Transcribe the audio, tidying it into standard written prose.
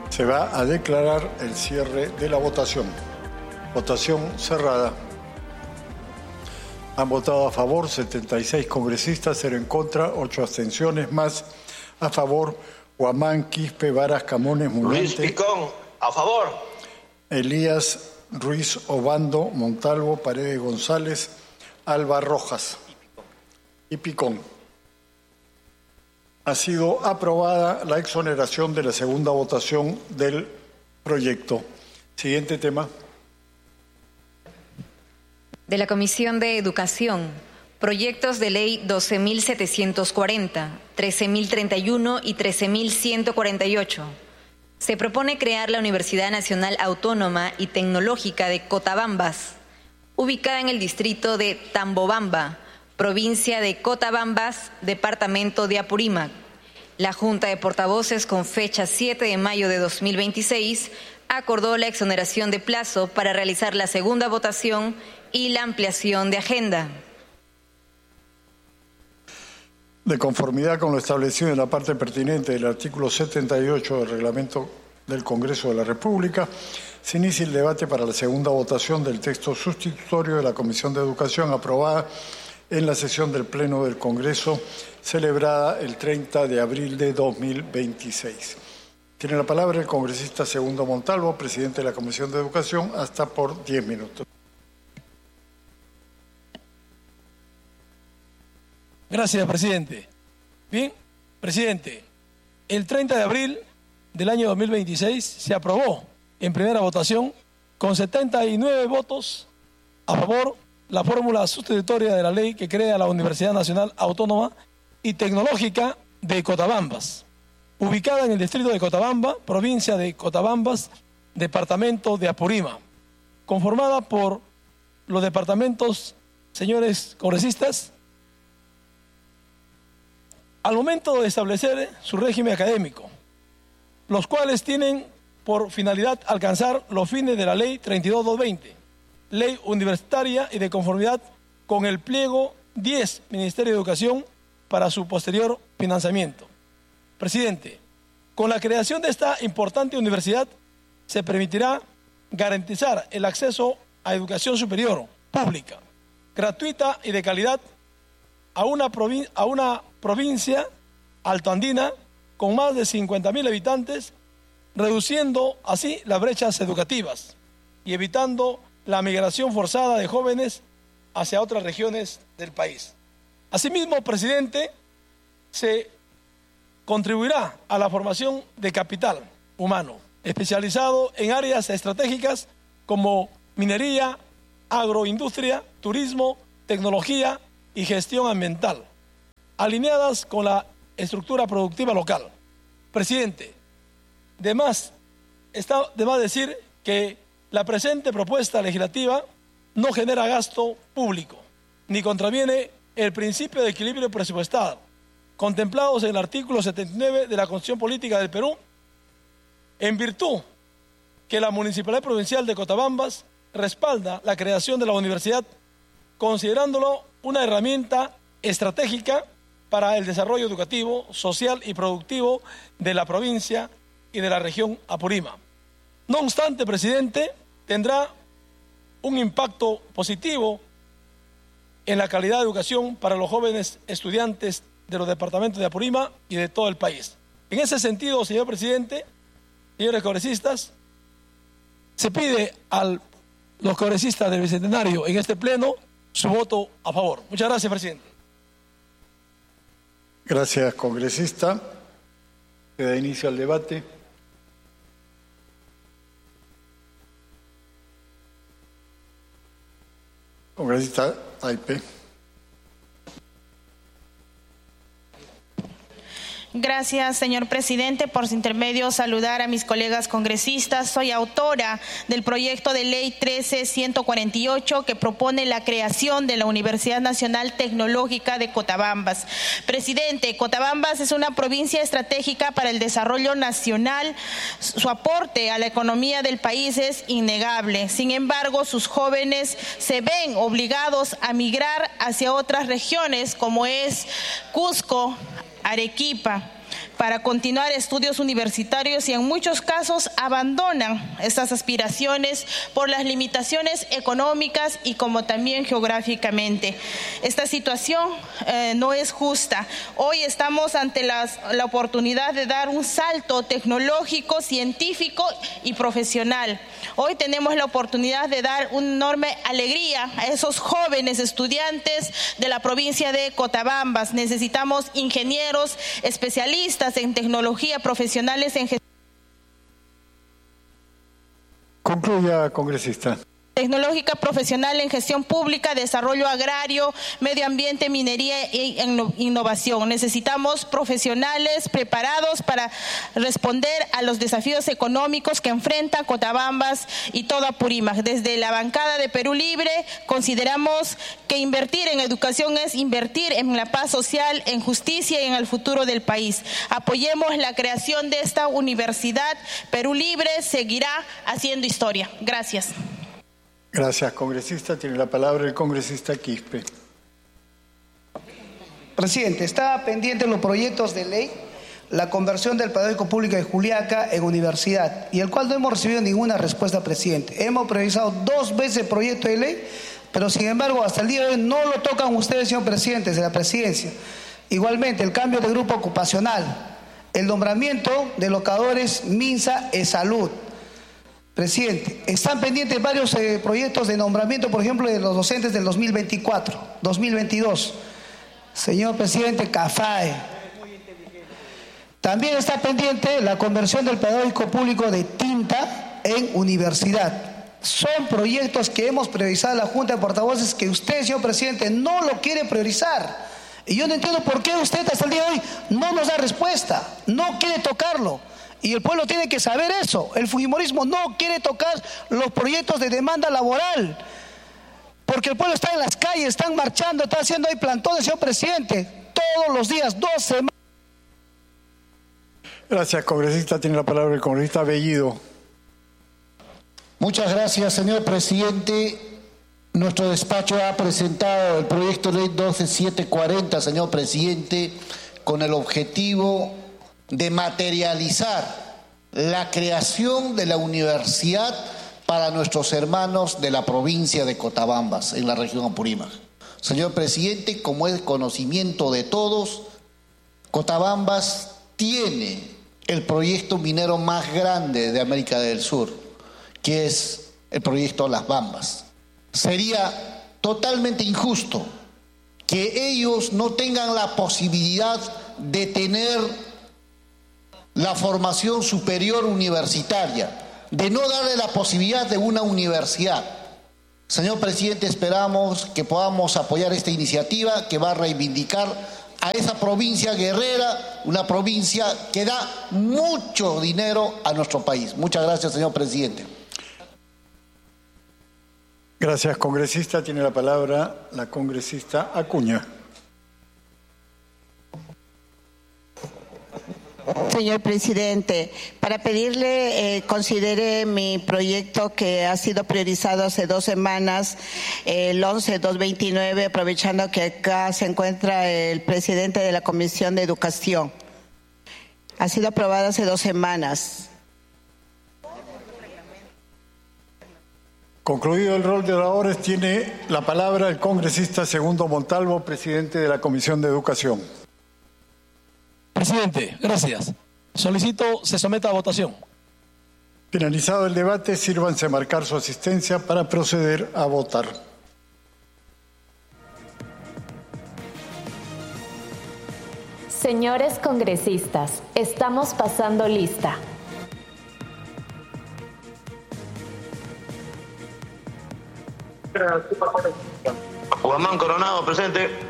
Se va a declarar el cierre de la votación. Votación cerrada. Han votado a favor 76 congresistas, 0 en contra, 8 abstenciones, más a favor Guamán, Quispe, Varas, Camones, Muñante. Ruiz Picón, a favor. Elías, Ruiz, Obando, Montalvo, Paredes González, Alba Rojas y Picón. Ha sido aprobada la exoneración de la segunda votación del proyecto. Siguiente tema. De la Comisión de Educación, proyectos de ley 12.740, 13.031 y 13.148. Se propone crear la Universidad Nacional Autónoma y Tecnológica de Cotabambas, ubicada en el distrito de Tambobamba, provincia de Cotabambas, departamento de Apurímac. La Junta de Portavoces, con fecha 7 de mayo de 2026, acordó la exoneración de plazo para realizar la segunda votación y la ampliación de agenda. De conformidad con lo establecido en la parte pertinente del artículo 78 del Reglamento del Congreso de la República, se inicia el debate para la segunda votación del texto sustitutorio de la Comisión de Educación aprobada en la sesión del Pleno del Congreso celebrada el 30 de abril de 2026. Tiene la palabra el congresista Segundo Montalvo, presidente de la Comisión de Educación, hasta por 10 minutos. Gracias, presidente. Bien, presidente, el 30 de abril del año 2026 se aprobó en primera votación con 79 votos a favor la fórmula sustitutoria de la ley que crea la Universidad Nacional Autónoma y Tecnológica de Cotabambas, ubicada en el distrito de Cotabamba, provincia de Cotabambas, departamento de Apurímac, conformada por los departamentos, señores congresistas, al momento de establecer su régimen académico, los cuales tienen por finalidad alcanzar los fines de la Ley 32.220, Ley Universitaria y de conformidad con el pliego 10, Ministerio de Educación, para su posterior financiamiento. Presidente, con la creación de esta importante universidad se permitirá garantizar el acceso a educación superior, pública, gratuita y de calidad a una provincia altoandina con más de 50.000 habitantes, reduciendo así las brechas educativas y evitando la migración forzada de jóvenes hacia otras regiones del país. Asimismo, presidente, se contribuirá a la formación de capital humano, especializado en áreas estratégicas como minería, agroindustria, turismo, tecnología y gestión ambiental, alineadas con la estructura productiva local. Presidente, está de más decir que la presente propuesta legislativa no genera gasto público, ni contraviene el principio de equilibrio presupuestal, contemplados en el artículo 79 de la Constitución Política del Perú, en virtud que la Municipalidad Provincial de Cotabambas respalda la creación de la universidad, considerándolo una herramienta estratégica para el desarrollo educativo, social y productivo de la provincia y de la región Apurímac. No obstante, presidente, tendrá un impacto positivo en la calidad de educación para los jóvenes estudiantes de los departamentos de Apurímac y de todo el país. En ese sentido, señor presidente, señores congresistas, se pide a los congresistas del Bicentenario en este pleno su voto a favor. Muchas gracias, presidente. Gracias, congresista. Se da inicio al debate. Congresista Taipe. Gracias, señor presidente. Por su intermedio, saludar a mis colegas congresistas. Soy autora del proyecto de ley 13.148 que propone la creación de la Universidad Nacional Tecnológica de Cotabambas. Presidente, Cotabambas es una provincia estratégica para el desarrollo nacional. Su aporte a la economía del país es innegable. Sin embargo, sus jóvenes se ven obligados a migrar hacia otras regiones como es Cusco, Arequipa. para continuar estudios universitarios y en muchos casos abandonan estas aspiraciones por las limitaciones económicas y como también geográficamente. Esta situación no es justa. Hoy estamos ante la oportunidad de dar un salto tecnológico, científico y profesional. Hoy tenemos la oportunidad de dar una enorme alegría a esos jóvenes estudiantes de la provincia de Cotabambas. Necesitamos ingenieros, especialistas en tecnología, profesionales en gestión. Concluya, congresista. Tecnológica profesional en gestión pública, desarrollo agrario, medio ambiente, minería e innovación. Necesitamos profesionales preparados para responder a los desafíos económicos que enfrentan Cotabambas y todo Apurímac. Desde la bancada de Perú Libre consideramos que invertir en educación es invertir en la paz social, en justicia y en el futuro del país. Apoyemos la creación de esta universidad. Perú Libre seguirá haciendo historia. Gracias. Gracias, congresista. Tiene la palabra el congresista Quispe. Presidente, estaba pendiente los proyectos de ley, la conversión del Pedagógico Público de Juliaca en universidad, y el cual no hemos recibido ninguna respuesta, presidente. Hemos priorizado 2 veces el proyecto de ley, pero sin embargo hasta el día de hoy no lo tocan ustedes, señor presidente, de la presidencia. Igualmente, el cambio de grupo ocupacional, el nombramiento de locadores Minsa e Salud. Presidente, están pendientes varios proyectos de nombramiento, por ejemplo, de los docentes del 2024, 2022. Señor presidente, CAFAE. También está pendiente la conversión del Pedagógico Público de Tinta en universidad. Son proyectos que hemos priorizado en la Junta de Portavoces que usted, señor presidente, no lo quiere priorizar. Y yo no entiendo por qué usted hasta el día de hoy no nos da respuesta, no quiere tocarlo. Y el pueblo tiene que saber eso. El fujimorismo no quiere tocar los proyectos de demanda laboral, porque el pueblo está en las calles, están marchando, están haciendo ahí plantones, señor presidente, todos los días, 2 semanas. Gracias, congresista. Tiene la palabra el congresista Bellido. Muchas gracias, señor presidente. Nuestro despacho ha presentado el proyecto de ley 12740, señor presidente, con el objetivo de materializar la creación de la universidad para nuestros hermanos de la provincia de Cotabambas, en la región Apurímac. Señor presidente, como es conocimiento de todos, Cotabambas tiene el proyecto minero más grande de América del Sur, que es el proyecto Las Bambas. Sería totalmente injusto que ellos no tengan la posibilidad de tener la formación superior universitaria, de no darle la posibilidad de una universidad. Señor presidente, esperamos que podamos apoyar esta iniciativa que va a reivindicar a esa provincia guerrera, una provincia que da mucho dinero a nuestro país. Muchas gracias, señor presidente. Gracias, congresista. Tiene la palabra la congresista Acuña. Señor presidente, para pedirle considere mi proyecto que ha sido priorizado hace 2 semanas, el 11-229, aprovechando que acá se encuentra el presidente de la Comisión de Educación. Ha sido aprobado hace 2 semanas. Concluido el rol de oradores, tiene la palabra el congresista Segundo Montalvo, presidente de la Comisión de Educación. Presidente, gracias. Solicito se someta a votación. Finalizado el debate, sírvanse marcar su asistencia para proceder a votar. Señores congresistas, estamos pasando lista. Guamán Coronado, presente.